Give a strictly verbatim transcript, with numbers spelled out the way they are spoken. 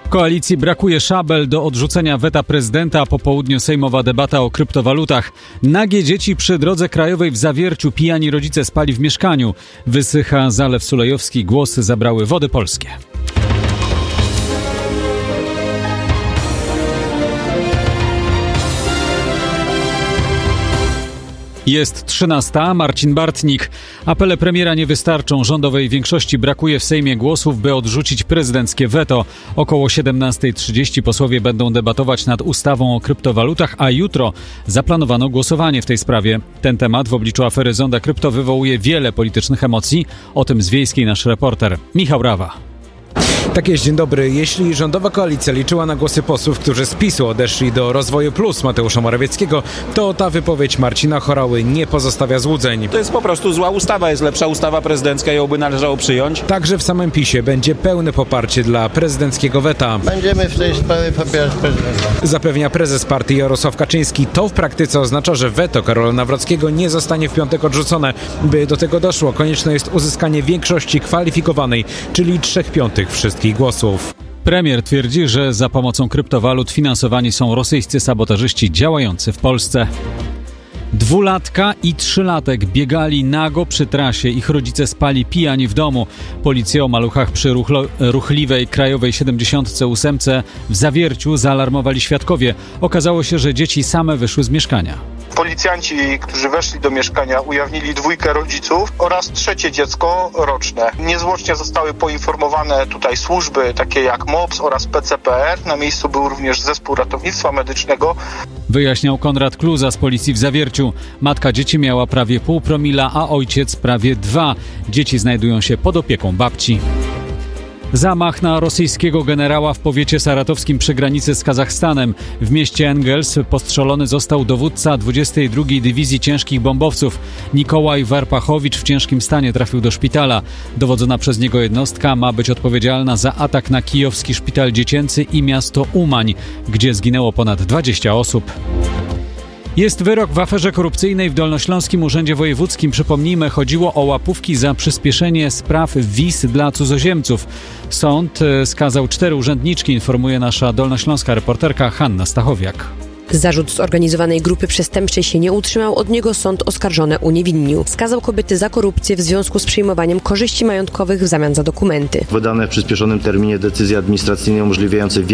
Koalicji brakuje szabel do odrzucenia weta prezydenta, a po południu sejmowa debata o kryptowalutach. Nagie dzieci przy drodze krajowej w Zawierciu, pijani rodzice spali w mieszkaniu. Wysycha Zalew Sulejowski, głosy zabrały Wody Polskie. Jest trzynasta. Marcin Bartnik. Apele premiera nie wystarczą. Rządowej większości brakuje w Sejmie głosów, by odrzucić prezydenckie weto. Około siedemnasta trzydzieści posłowie będą debatować nad ustawą o kryptowalutach, a jutro zaplanowano głosowanie w tej sprawie. Ten temat w obliczu afery Zonda Krypto wywołuje wiele politycznych emocji. O tym z Wiejskiej nasz reporter Michał Rawa. Tak jest, dzień dobry. Jeśli rządowa koalicja liczyła na głosy posłów, którzy z PiSu odeszli do Rozwoju Plus Mateusza Morawieckiego, to ta wypowiedź Marcina Horały nie pozostawia złudzeń. To jest po prostu zła ustawa, jest lepsza ustawa prezydencka, ją by należało przyjąć. Także w samym PiSie będzie pełne poparcie dla prezydenckiego weta. Będziemy w tej sprawie popierać prezydenta. Zapewnia prezes partii Jarosław Kaczyński. To w praktyce oznacza, że weto Karola Nawrockiego nie zostanie w piątek odrzucone. By do tego doszło, konieczne jest uzyskanie większości kwalifikowanej, czyli trzech piątych wszystkich głosów. Premier twierdzi, że za pomocą kryptowalut finansowani są rosyjscy sabotażyści działający w Polsce. Dwulatka i trzylatek biegali nago przy trasie. Ich rodzice spali pijani w domu. Policję o maluchach przy ruchlo- ruchliwej Krajowej siedemdziesiąt osiem w Zawierciu zaalarmowali świadkowie. Okazało się, że dzieci same wyszły z mieszkania. Policjanci, którzy weszli do mieszkania, ujawnili dwójkę rodziców oraz trzecie dziecko roczne. Niezwłocznie zostały poinformowane tutaj służby takie jak M O P S oraz P C P R. Na miejscu był również zespół ratownictwa medycznego. Wyjaśniał Konrad Kluza z policji w Zawierciu. Matka dzieci miała prawie pół promila, a ojciec prawie dwa. Dzieci znajdują się pod opieką babci. Zamach na rosyjskiego generała w powiecie saratowskim przy granicy z Kazachstanem. W mieście Engels postrzelony został dowódca dwudziestej drugiej Dywizji Ciężkich Bombowców. Nikołaj Warpachowicz w ciężkim stanie trafił do szpitala. Dowodzona przez niego jednostka ma być odpowiedzialna za atak na kijowski szpital dziecięcy i miasto Umań, gdzie zginęło ponad dwadzieścia osób. Jest wyrok w aferze korupcyjnej w Dolnośląskim Urzędzie Wojewódzkim. Przypomnijmy, chodziło o łapówki za przyspieszenie spraw wiz dla cudzoziemców. Sąd skazał cztery urzędniczki, informuje nasza dolnośląska reporterka Hanna Stachowiak. Zarzut zorganizowanej grupy przestępczej się nie utrzymał, od niego sąd oskarżone uniewinnił. Skazał kobiety za korupcję w związku z przyjmowaniem korzyści majątkowych w zamian za dokumenty. Wydane w przyspieszonym terminie decyzje administracyjne umożliwiające